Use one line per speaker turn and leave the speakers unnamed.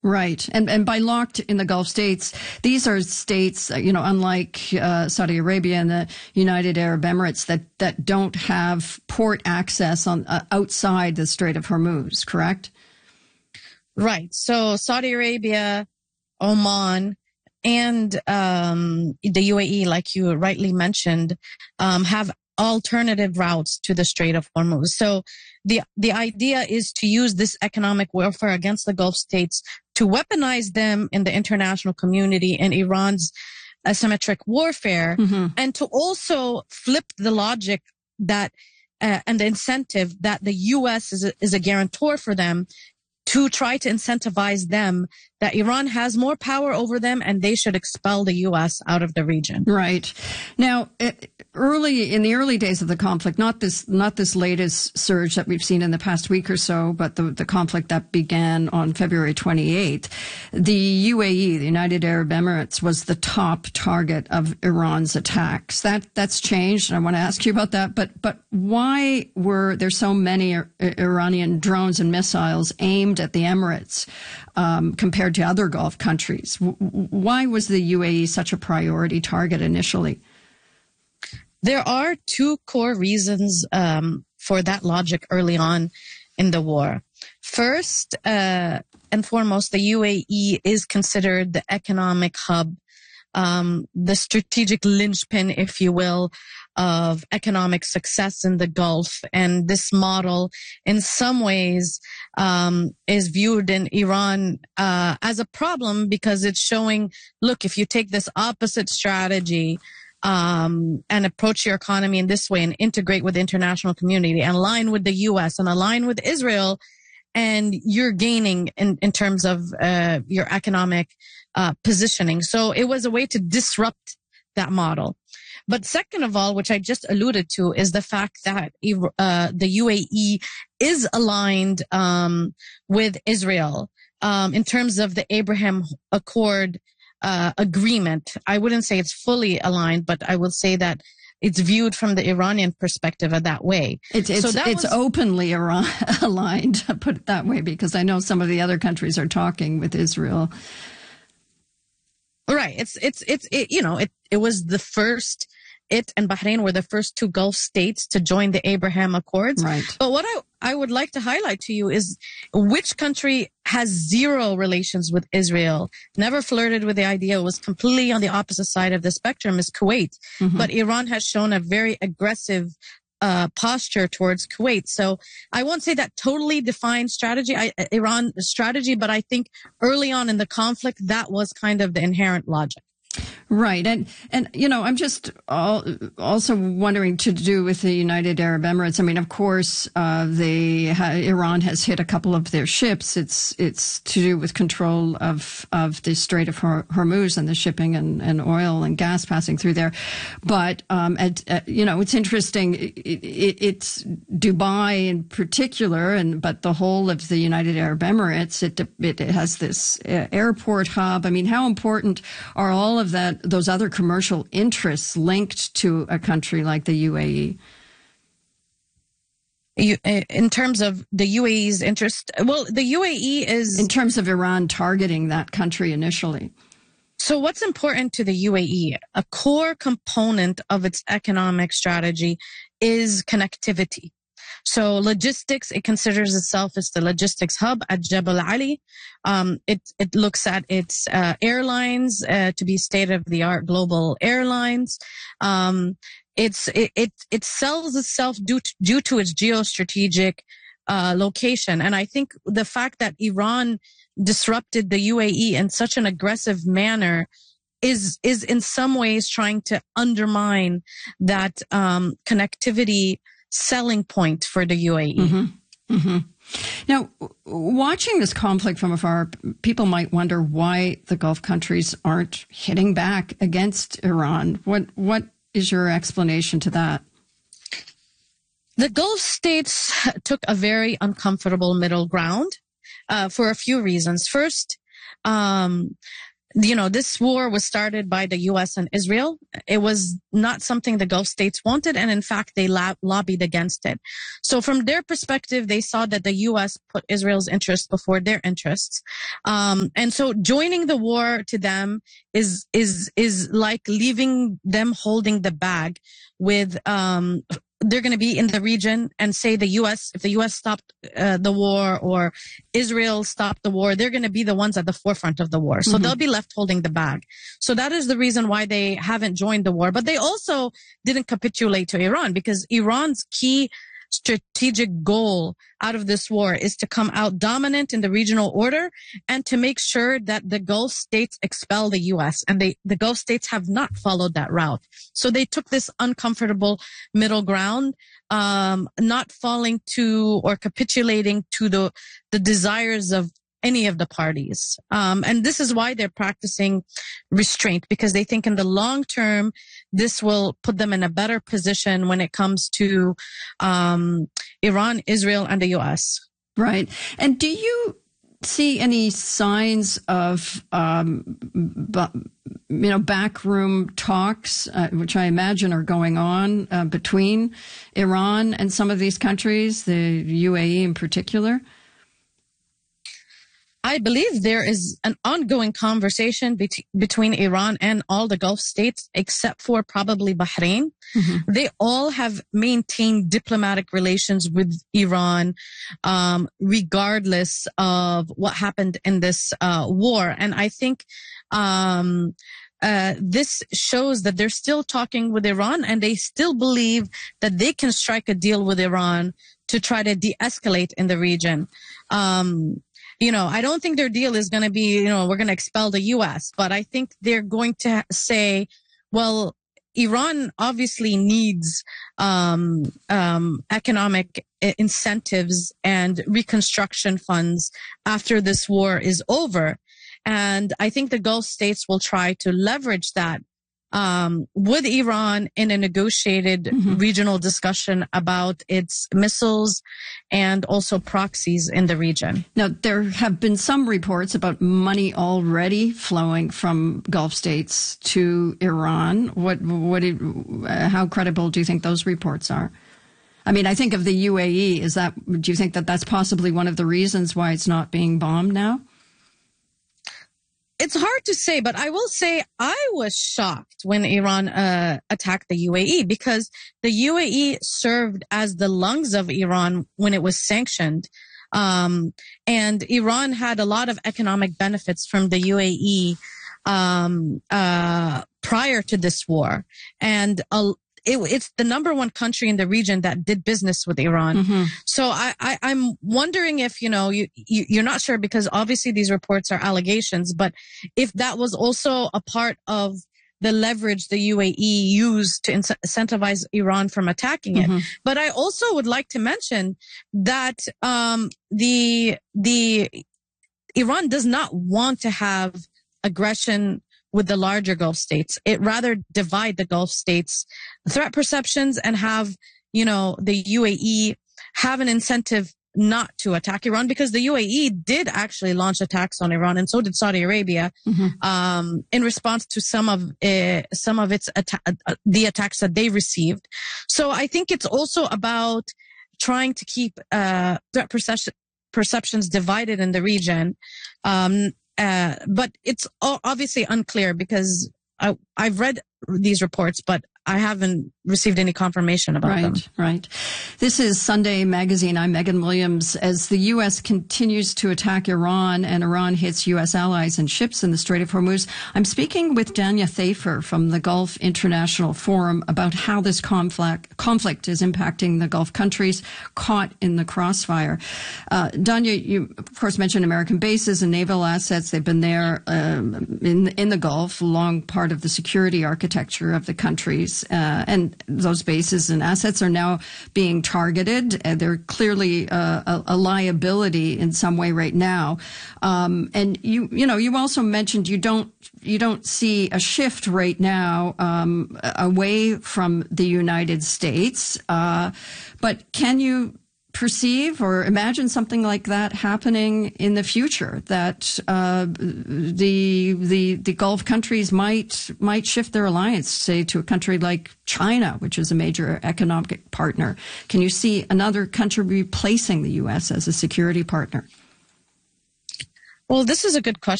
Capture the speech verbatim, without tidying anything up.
Right. And and by locked in the Gulf states, these are states, you know, unlike uh, Saudi Arabia and the United Arab Emirates that, that don't have port access on uh, outside the Strait of Hormuz, correct?
Right. So Saudi Arabia, Oman, and um, the U A E, like you rightly mentioned, um, have alternative routes to the Strait of Hormuz. So the the idea is to use this economic warfare against the Gulf states to weaponize them in the international community and Iran's asymmetric warfare, mm-hmm. and to also flip the logic that uh, and the incentive that the U S is a, is a guarantor for them, to try to incentivize them that Iran has more power over them and they should expel the U S out of the region.
Right. Now, it, early in the early days of the conflict, not this not this latest surge that we've seen in the past week or so, but the, the conflict that began on February twenty-eighth, the U A E, the United Arab Emirates, was the top target of Iran's attacks. That that's changed, and I want to ask you about that. But but why were there so many Iranian drones and missiles aimed at the Emirates um, compared to other Gulf countries? Why was the U A E such a priority target initially?
There are two core reasons um, for that logic early on in the war. First uh, and foremost, the U A E is considered the economic hub, um, the strategic linchpin, if you will, of economic success in the Gulf. And this model, in some ways, um, is viewed in Iran uh, as a problem because it's showing, look, if you take this opposite strategy um, and approach your economy in this way and integrate with the international community and align with the U S and align with Israel, and you're gaining in, in terms of uh, your economic uh, positioning. So it was a way to disrupt that model. But second of all, which I just alluded to, is the fact that uh, the U A E is aligned um, with Israel um, in terms of the Abraham Accord uh, agreement. I wouldn't say it's fully aligned, but I would say that it's viewed from the Iranian perspective in that way.
It's it's,
so that
it's
was,
openly Iran aligned, put it that way, because I know some of the other countries are talking with Israel.
Right. It's it's it's it, you know it it was the first. It and Bahrain were the first two Gulf states to join the Abraham Accords.
Right.
But what I, I would like to highlight to you is which country has zero relations with Israel, never flirted with the idea, was completely on the opposite side of the spectrum, is Kuwait. Mm-hmm. But Iran has shown a very aggressive uh, posture towards Kuwait. So I won't say that totally defined strategy, I, Iran strategy, but I think early on in the conflict, that was kind of the inherent logic.
Right. And, and, you know, I'm just all, also wondering to do with the United Arab Emirates. I mean, of course, uh, they, ha, Iran has hit a couple of their ships. It's, it's to do with control of, of the Strait of Hormuz and the shipping and, and oil and gas passing through there. But, um, at, at, you know, it's interesting. It, it, it's Dubai in particular, and, but the whole of the United Arab Emirates, it, it has this airport hub. I mean, how important are all of that, those other commercial interests linked to a country like the U A E?
You, in terms of the U A E's interest, well, the U A E is...
In terms of Iran targeting that country initially.
So what's important to the U A E? A core component of its economic strategy is connectivity. So logistics, it considers itself as the logistics hub at Jebel Ali. Um, it, it looks at its uh, airlines uh, to be state-of-the-art global airlines. Um, it's it, it it sells itself due to, due to its geostrategic uh, location. And I think the fact that Iran disrupted the U A E in such an aggressive manner is is in some ways trying to undermine that um, connectivity selling point for the U A E.
Mm-hmm. Mm-hmm. Now, watching this conflict from afar, people might wonder why the Gulf countries aren't hitting back against Iran. What what is your explanation to that?
The Gulf states took a very uncomfortable middle ground uh, for a few reasons. First, um, you know, this war was started by the U S and Israel. It was not something the Gulf states wanted. And in fact, they lo- lobbied against it. So from their perspective, they saw that the U S put Israel's interests before their interests. Um, and so joining the war to them is, is, is like leaving them holding the bag with, um, they're going to be in the region and say the U S, if the U S stopped uh, the war or Israel stopped the war, they're going to be the ones at the forefront of the war. So mm-hmm. they'll be left holding the bag. So that is the reason why they haven't joined the war. But they also didn't capitulate to Iran, because Iran's key strategic goal out of this war is to come out dominant in the regional order and to make sure that the Gulf states expel the U S. And they, the Gulf states have not followed that route. So they took this uncomfortable middle ground, um, not falling to or capitulating to the, the desires of any of the parties. Um, and this is why they're practicing restraint, because they think in the long term, this will put them in a better position when it comes to um, Iran, Israel, and the U S.
Right. And do you see any signs of, um, bu- you know, backroom talks, uh, which I imagine are going on uh, between Iran and some of these countries, the U A E in particular?
I believe there is an ongoing conversation be- between Iran and all the Gulf states, except for probably Bahrain. Mm-hmm. They all have maintained diplomatic relations with Iran, um, regardless of what happened in this uh, war. And I think um, uh, this shows that they're still talking with Iran, and they still believe that they can strike a deal with Iran to try to de-escalate in the region. Um, You know, I don't think their deal is going to be, you know, we're going to expel the U S, but I think they're going to say, well, Iran obviously needs um, um, economic incentives and reconstruction funds after this war is over. And I think the Gulf states will try to leverage that Um, with Iran in a negotiated mm-hmm. regional discussion about its missiles and also proxies in the region.
Now, there have been some reports about money already flowing from Gulf states to Iran. What, what, uh, how credible do you think those reports are? I mean, I think of the U A E. Is that, do you think that that's possibly one of the reasons why it's not being bombed now?
It's hard to say, but I will say I was shocked when Iran uh, attacked the U A E, because the U A E served as the lungs of Iran when it was sanctioned. Um, and Iran had a lot of economic benefits from the U A E um, uh, prior to this war. And a It, it's the number one country in the region that did business with Iran. Mm-hmm. So I, I, I'm wondering if, you know, you, you, you're not sure, because obviously these reports are allegations, but if that was also a part of the leverage the U A E used to incentivize Iran from attacking it. Mm-hmm. But I also would like to mention that um, the the Iran does not want to have aggression with the larger Gulf states. It rather divide the Gulf states' threat perceptions and have, you know, the U A E have an incentive not to attack Iran, because the U A E did actually launch attacks on Iran, and so did Saudi Arabia, mm-hmm. um, in response to some of uh, some of its atta- uh, the attacks that they received. So I think it's also about trying to keep uh, threat perception, perceptions divided in the region. Um, Uh, but it's obviously unclear, because I, I've read these reports, but I haven't received any confirmation about
right,
them.
Right, right. This is Sunday Magazine. I'm Megan Williams. As the U S continues to attack Iran and Iran hits U S allies and ships in the Strait of Hormuz, I'm speaking with Danya Thafer from the Gulf International Forum about how this conflict, conflict is impacting the Gulf countries caught in the crossfire. Uh, Danya, you, of course, mentioned American bases and naval assets. They've been there um, in, in the Gulf, a long part of the security architecture of the countries. Uh, and those bases and assets are now being targeted. Uh, they're clearly uh, a, a liability in some way right now. Um, and you, you know, you also mentioned you don't you don't see a shift right now um, away from the United States. Uh, but can you perceive or imagine something like that happening in the future? That uh, the the the Gulf countries might might shift their alliance, say, to a country like China, which is a major economic partner. Can you see another country replacing the U S as a security partner?
Well, this is a good question.